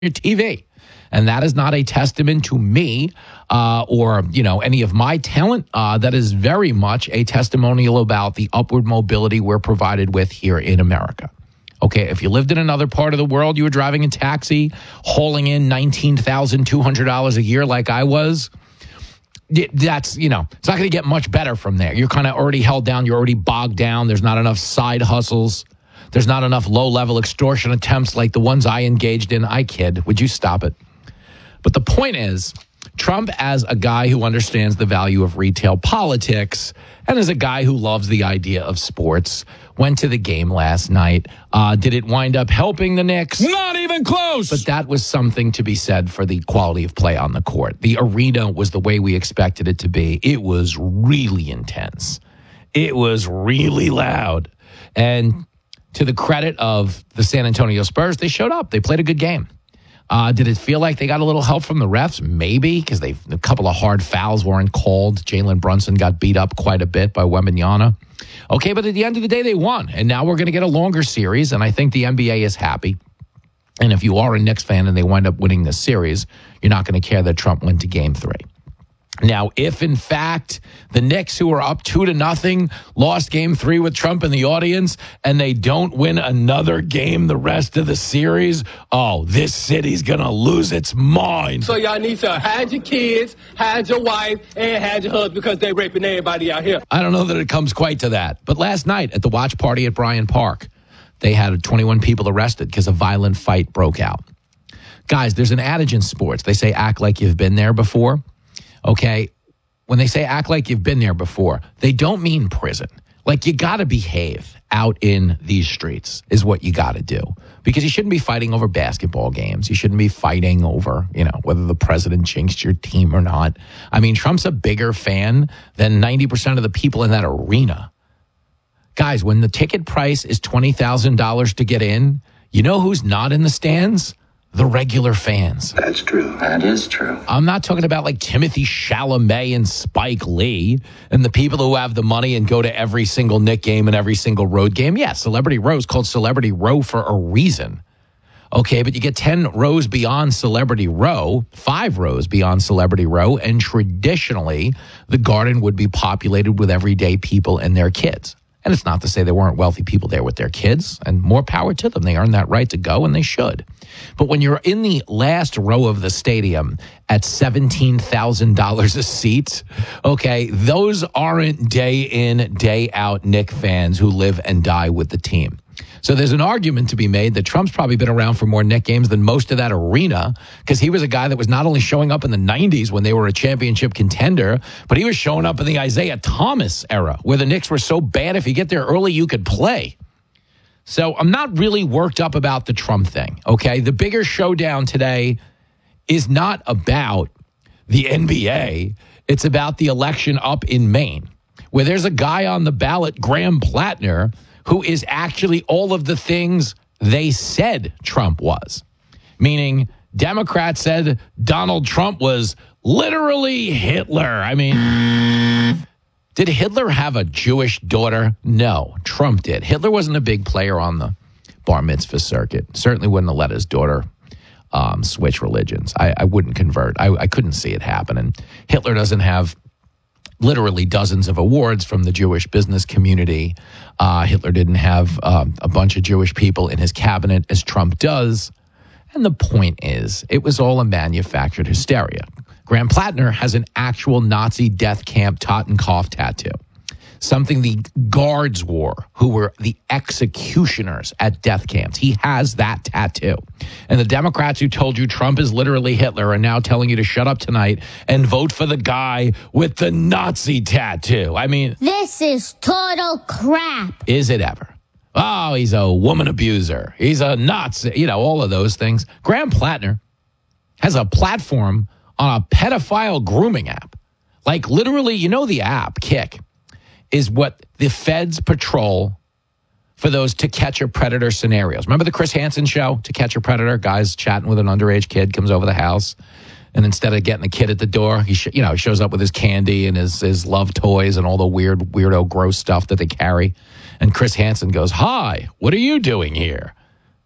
your TV. And that is not a testament to me or, any of my talent. That is very much a testimonial about the upward mobility we're provided with here in America. Okay, if you lived in another part of the world, you were driving a taxi, hauling in $19,200 a year like I was, that's, it's not going to get much better from there. You're kind of already held down. You're already bogged down. There's not enough side hustles. There's not enough low-level extortion attempts like the ones I engaged in. I kid. Would you stop it? But the point is, Trump, as a guy who understands the value of retail politics and as a guy who loves the idea of sports, went to the game last night. Did it wind up helping the Knicks? Not even close. But that was something to be said for the quality of play on the court. The arena was the way we expected it to be. It was really intense. It was really loud. And to the credit of the San Antonio Spurs, they showed up. They played a good game. Did it feel like they got a little help from the refs? Maybe, because a couple of hard fouls weren't called. Jalen Brunson got beat up quite a bit by Wembanyama. Okay, but at the end of the day, they won. And now we're going to get a longer series, and I think the NBA is happy. And if you are a Knicks fan and they wind up winning this series, you're not going to care that Trump went to Game 3. Now, if in fact the Knicks, who are up 2-0, lost Game 3 with Trump in the audience, and they don't win another game the rest of the series, this city's going to lose its mind. So y'all need to hide your kids, hide your wife, and hide your husband because they raping everybody out here. I don't know that it comes quite to that. But last night at the watch party at Bryant Park, they had 21 people arrested because a violent fight broke out. Guys, there's an adage in sports. They say act like you've been there before. Okay, when they say act like you've been there before, they don't mean prison. Like, you got to behave out in these streets is what you got to do. Because you shouldn't be fighting over basketball games. You shouldn't be fighting over, whether the president jinxed your team or not. I mean, Trump's a bigger fan than 90% of the people in that arena. Guys, when the ticket price is $20,000 to get in, you know who's not in the stands? The regular fans. That's true. That is true. I'm not talking about like Timothy Chalamet and Spike Lee and the people who have the money and go to every single Knick game and every single road game. Yeah, Celebrity Row is called Celebrity Row for a reason. Okay, but you get 10 rows beyond Celebrity Row, 5 rows beyond Celebrity Row, and traditionally the Garden would be populated with everyday people and their kids. And it's not to say there weren't wealthy people there with their kids, and more power to them. They earn that right to go, and they should. But when you're in the last row of the stadium at $17,000 a seat, okay, those aren't day in, day out Knick fans who live and die with the team. So there's an argument to be made that Trump's probably been around for more Knick games than most of that arena, because he was a guy that was not only showing up in the 90s when they were a championship contender, but he was showing up in the Isaiah Thomas era, where the Knicks were so bad if you get there early, you could play. So I'm not really worked up about the Trump thing, okay? The bigger showdown today is not about the NBA. It's about the election up in Maine, where there's a guy on the ballot, Graham Plattner, who is actually all of the things they said Trump was. Meaning, Democrats said Donald Trump was literally Hitler. I mean, did Hitler have a Jewish daughter? No, Trump did. Hitler wasn't a big player on the bar mitzvah circuit. Certainly wouldn't have let his daughter switch religions. I wouldn't convert. I couldn't see it happening. Hitler doesn't have literally dozens of awards from the Jewish business community. Hitler didn't have a bunch of Jewish people in his cabinet as Trump does. And the point is, it was all a manufactured hysteria. Graham Plattner has an actual Nazi death camp Totenkopf tattoo. Something the guards wore, who were the executioners at death camps. He has that tattoo. And the Democrats who told you Trump is literally Hitler are now telling you to shut up tonight and vote for the guy with the Nazi tattoo. I mean, this is total crap. Is it ever? Oh, he's a woman abuser. He's a Nazi, all of those things. Graham Plattner has a platform on a pedophile grooming app. Like, literally, the app, Kick, is what the feds patrol for those To Catch a Predator scenarios. Remember the Chris Hansen show, To Catch a Predator? Guy's chatting with an underage kid, comes over the house, and instead of getting the kid at the door, he shows up with his candy and his love toys and all the weirdo, gross stuff that they carry. And Chris Hansen goes, "Hi, what are you doing here?"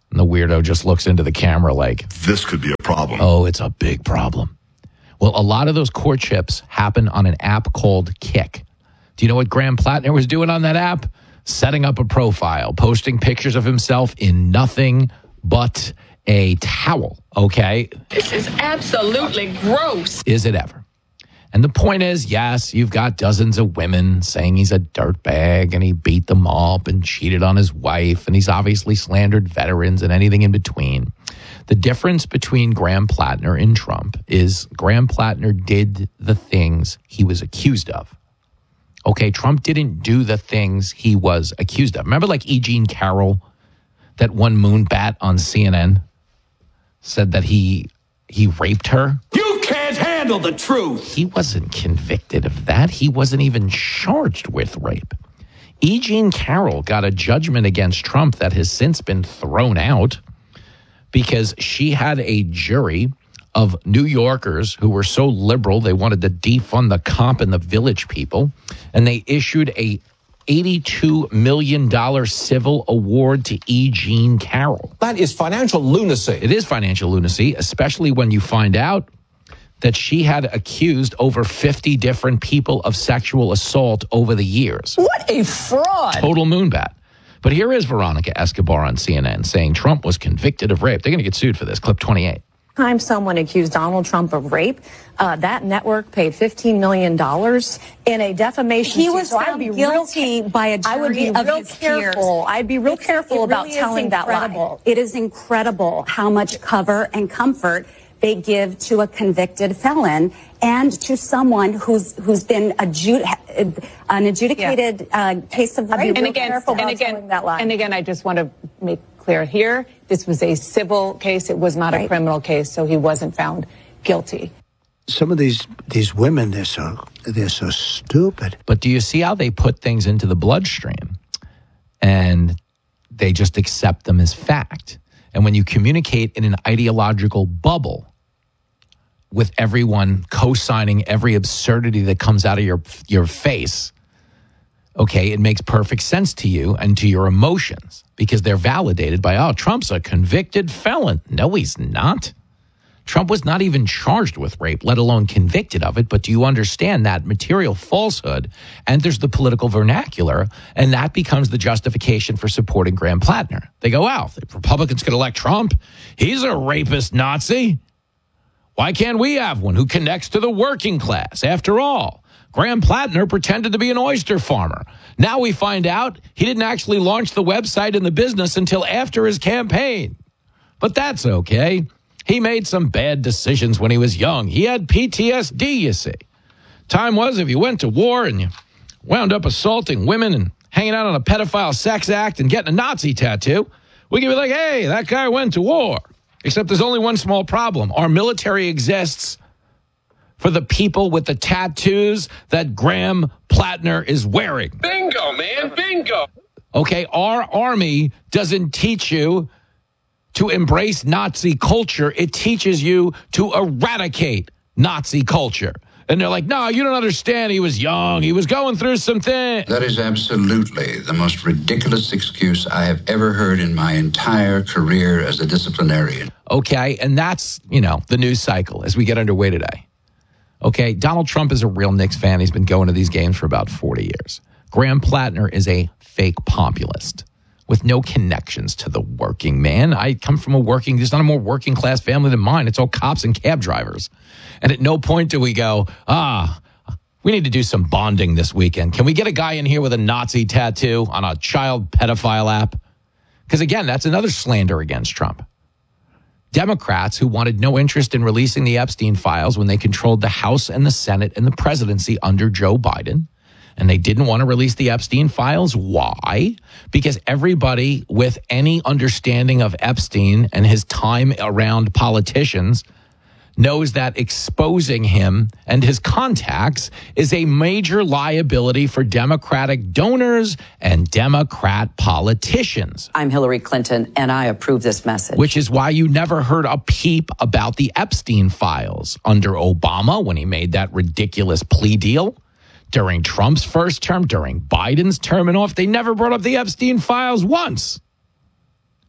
And the weirdo just looks into the camera like, this could be a problem. oh, it's a big problem. Well, a lot of those courtships happen on an app called Kik. Do you know what Graham Plattner was doing on that app? Setting up a profile, posting pictures of himself in nothing but a towel, okay? This is absolutely gross. Is it ever? And the point is, yes, you've got dozens of women saying he's a dirtbag and he beat them up and cheated on his wife and he's obviously slandered veterans and anything in between. The difference between Graham Plattner and Trump is Graham Plattner did the things he was accused of. Okay, Trump didn't do the things he was accused of. Remember like E. Jean Carroll, that one moonbat on CNN, said that he raped her? You can't handle the truth. He wasn't convicted of that. He wasn't even charged with rape. E. Jean Carroll got a judgment against Trump that has since been thrown out because she had a jury of New Yorkers who were so liberal they wanted to defund the cop and the Village People, and they issued a $82 million civil award to E. Jean Carroll. That is financial lunacy. It is financial lunacy, especially when you find out that she had accused over 50 different people of sexual assault over the years. What a fraud. Total moonbat. But here is Veronica Escobar on CNN saying Trump was convicted of rape. They're going to get sued for this. Clip 28. Time someone accused Donald Trump of rape, that network paid $15 million in a defamation He suit. was So found guilty by a I would jury be of real his careful. peers. I'd be real careful about really telling that lie. It is incredible how much cover and comfort they give to a convicted felon and to someone who's been an adjudicated case of rape. And again, I just want to make clear here, this was a civil case. It was not a criminal case, so he wasn't found guilty. Some of these women, they're so stupid. But do you see how they put things into the bloodstream and they just accept them as fact? And when you communicate in an ideological bubble with everyone co-signing every absurdity that comes out of your face, okay, it makes perfect sense to you and to your emotions because they're validated by, oh, Trump's a convicted felon. No, he's not. Trump was not even charged with rape, let alone convicted of it. But do you understand that material falsehood enters the political vernacular, and that becomes the justification for supporting Graham Plattner? They go, wow, if Republicans could elect Trump, he's a rapist Nazi. Why can't we have one who connects to the working class? After all, Graham Plattner pretended to be an oyster farmer. Now we find out he didn't actually launch the website and the business until after his campaign. But that's okay. He made some bad decisions when he was young. He had PTSD, you see. Time was if you went to war and you wound up assaulting women and hanging out on a pedophile sex act and getting a Nazi tattoo, we could be like, hey, that guy went to war. Except there's only one small problem. Our military exists for the people with the tattoos that Graham Plattner is wearing. Bingo, man, bingo. Okay, our army doesn't teach you to embrace Nazi culture. It teaches you to eradicate Nazi culture. And they're like, no, you don't understand. He was young. He was going through some things. That is absolutely the most ridiculous excuse I have ever heard in my entire career as a disciplinarian. Okay, and that's, the news cycle as we get underway today. Okay, Donald Trump is a real Knicks fan. He's been going to these games for about 40 years. Graham Plattner is a fake populist with no connections to the working man. I come from there's not a more working class family than mine. It's all cops and cab drivers. And at no point do we go, we need to do some bonding this weekend. Can we get a guy in here with a Nazi tattoo on a child pedophile app? Because again, that's another slander against Trump. Democrats who wanted no interest in releasing the Epstein files when they controlled the House and the Senate and the presidency under Joe Biden. And they didn't want to release the Epstein files. Why? Because everybody with any understanding of Epstein and his time around politicians knows that exposing him and his contacts is a major liability for Democratic donors and Democrat politicians. I'm Hillary Clinton, and I approve this message. Which is why you never heard a peep about the Epstein files under Obama when he made that ridiculous plea deal. During Trump's first term, during Biden's term and off, they never brought up the Epstein files once.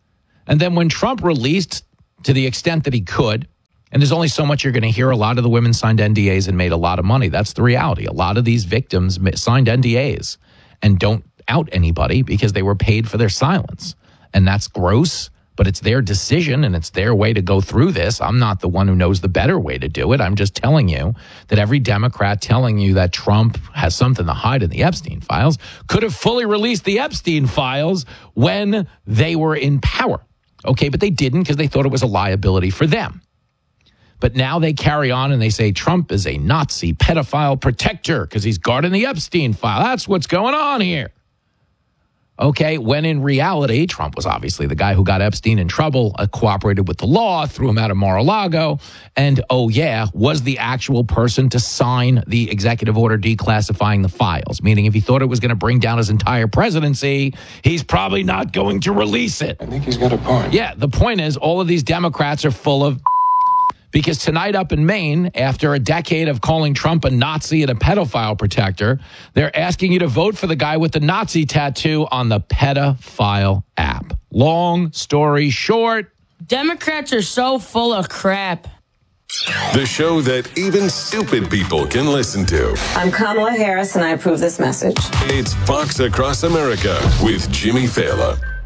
And then when Trump released, to the extent that he could, and there's only so much you're going to hear, a lot of the women signed NDAs and made a lot of money. That's the reality. A lot of these victims signed NDAs and don't out anybody because they were paid for their silence. And that's gross, but it's their decision and it's their way to go through this. I'm not the one who knows the better way to do it. I'm just telling you that every Democrat telling you that Trump has something to hide in the Epstein files could have fully released the Epstein files when they were in power. Okay, but they didn't because they thought it was a liability for them. But now they carry on and they say Trump is a Nazi pedophile protector because he's guarding the Epstein file. That's what's going on here. Okay, when in reality, Trump was obviously the guy who got Epstein in trouble, cooperated with the law, threw him out of Mar-a-Lago, and, was the actual person to sign the executive order declassifying the files, meaning if he thought it was going to bring down his entire presidency, he's probably not going to release it. I think he's got a point. Yeah, the point is all of these Democrats are full of... Because tonight up in Maine, after a decade of calling Trump a Nazi and a pedophile protector, they're asking you to vote for the guy with the Nazi tattoo on the pedophile app. Long story short, Democrats are so full of crap. The show that even stupid people can listen to. I'm Kamala Harris, and I approve this message. It's Fox Across America with Jimmy Fallon.